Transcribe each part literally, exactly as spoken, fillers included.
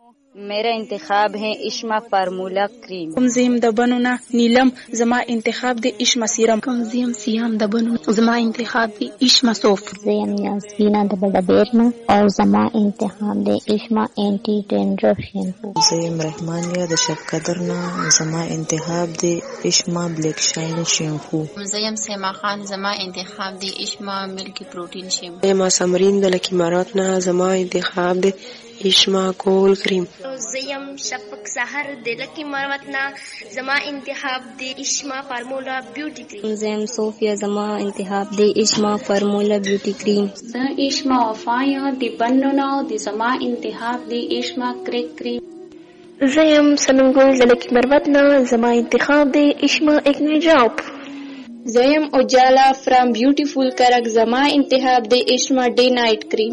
मेरा इंतखाब है इश्मा फार्मूला क्रीम. کوم زیم د بنونه نیلم زما انتخاب دی اشما سیرم. کوم زیم سیام د بنونه زما انتخاب دی اشما صوف. زیم یاسمینا د بډبیرنا او زما انتخاب دی اشما انټي ډینډرف شیمپو. زیم رحمانیا د شب قدرنا زما انتخاب دی اشما بلیک شاین شیمپو. زیم سیما خان زما انتخاب دی اشما ملکی پروتین شیمپو. زیم سمرین د لکی ماراتنا زما انتخاب دی اشما کول کریم. زیم شفق سحر د لکی مروتنا زما انتخاب دی اشما فارمولا بیوٹی کریم. زیم صوفیا زما انتخاب دی اشما فارمولا بیوٹی کریم. ز اشما وفایا دی بنونا دی زما انتخاب دی اشما کریک کریم. زیم سننگل د لکی مروتنا زما انتخاب دی اشما اکنی جاپ. زیم اجالا فرام بیوٹیفول کرک زما انتخاب دی اشما ڈے نائٹ کریم.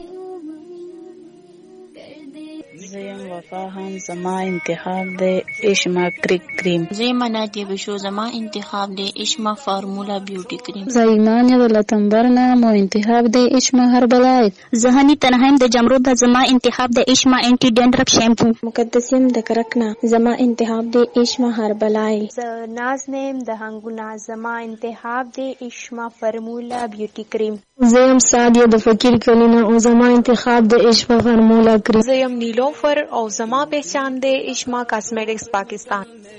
زیم وفا هم زما انتخاب دی اشما کریک کریم. زیم مناتی بشو زما انتخاب دی اشما فارمولا بیوٹی کریم. زایمان د لتنبرنا مو انتخاب دی اشما هربلایت. زهنی تنهیم د جمرود زما انتخاب دی اشما انټي ډینډرف شیمپو. مقدسیم د کرکنا زما انتخاب دی اشما هربلایت. ز نازنیم د هنگونا زما انتخاب دی اشما فارمولا بیوٹی کریم. زیم سادیه د فقیر کلینا او زما انتخاب د اشما فارمولا کریم. زیم نیلوفر او زما پہچان دے اشما کاسمیٹکس پاکستان.